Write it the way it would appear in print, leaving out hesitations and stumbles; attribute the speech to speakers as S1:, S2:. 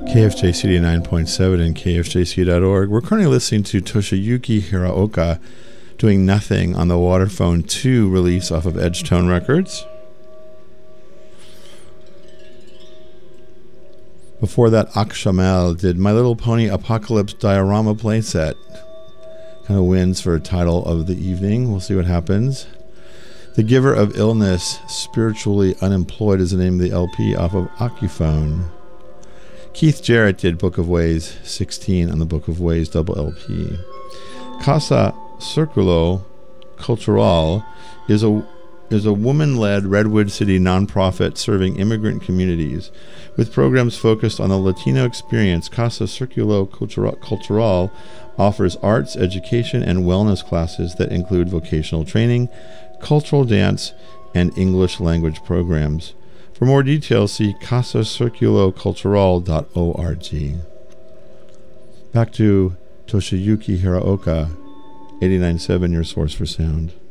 S1: KFJC 89.7 and KFJC.org. We're currently listening to Toshiyuki Hiraoka doing Nothing on the Waterphone 2 release off of Edgetone Records. Before that, Akshamel did My Little Pony Apocalypse Diorama playset. Kind of wins for title of the evening. We'll see what happens. The Giver of Illness, Spiritually Unemployed is the name of the LP off of Akiphone. Keith Jarrett did Book of Ways 16 on the Book of Ways double LP. Casa Circulo Cultural is a woman-led Redwood City nonprofit serving immigrant communities. With programs focused on the Latino experience, Casa Circulo Cultural offers arts, education, and wellness classes that include vocational training, cultural dance, and English language programs. For more details, see casacirculocultural.org. Back to Toshiyuki Hiraoka, 89.7, your source for sound.